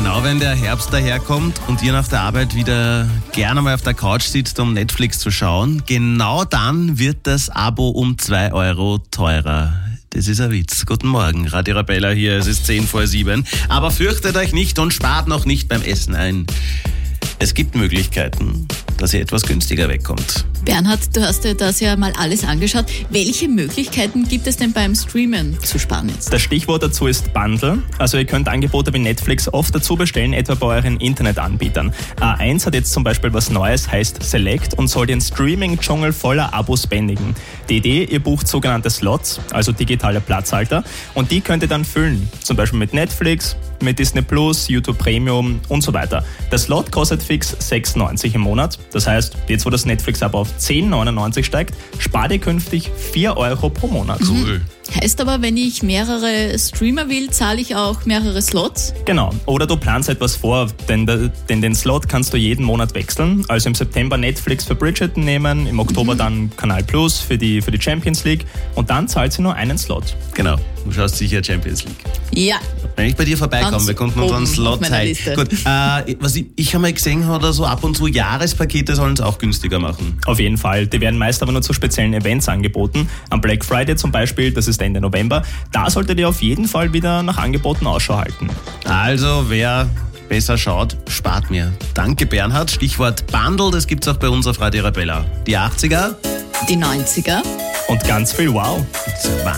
Genau, wenn der Herbst daherkommt und ihr nach der Arbeit wieder gerne mal auf der Couch sitzt, um Netflix zu schauen, genau dann wird das Abo um 2 Euro teurer. Das ist ein Witz. Guten Morgen, Radio Arabella hier, es ist 6:50. Aber fürchtet euch nicht und spart noch nicht beim Essen ein. Es gibt Möglichkeiten, dass ihr etwas günstiger wegkommt. Bernhard, du hast dir das ja mal alles angeschaut. Welche Möglichkeiten gibt es denn beim Streamen zu sparen jetzt? Das Stichwort dazu ist Bundle. Also ihr könnt Angebote wie Netflix oft dazu bestellen, etwa bei euren Internetanbietern. A1 hat jetzt zum Beispiel was Neues, heißt Select und soll den Streaming-Dschungel voller Abos bändigen. Die Idee, ihr bucht sogenannte Slots, also digitale Platzhalter, und die könnt ihr dann füllen. Zum Beispiel mit Netflix, mit Disney Plus, YouTube Premium und so weiter. Der Slot kostet fix 6,90 im Monat. Das heißt, jetzt wo das Netflix-Abo auf 10,99 steigt, spart ihr künftig 4 Euro pro Monat. Cool. Heißt aber, wenn ich mehrere Streamer will, zahle ich auch mehrere Slots? Genau. Oder du planst etwas vor, denn den Slot kannst du jeden Monat wechseln. Also im September Netflix für Bridgerton nehmen, im Oktober dann Kanal Plus für die Champions League und dann zahlt sie nur einen Slot. Genau, du schaust sicher Champions League. Ja. Wenn ich bei dir vorbeikomme, Ganz wir konnten unseren oben Slot auf meiner zeigen. Liste. Gut, was ich habe mal gesehen, oder so ab und zu Jahrespakete sollen es auch günstiger machen. Auf jeden Fall. Die werden meist aber nur zu speziellen Events angeboten. Am Black Friday zum Beispiel, das ist Ende November. Da solltet ihr auf jeden Fall wieder nach Angeboten Ausschau halten. Also, wer besser schaut, spart mir. Danke, Bernhard. Stichwort Bundle, das gibt's auch bei uns auf Radio Arabella. Die 80er. Die 90er. Und ganz viel Wow.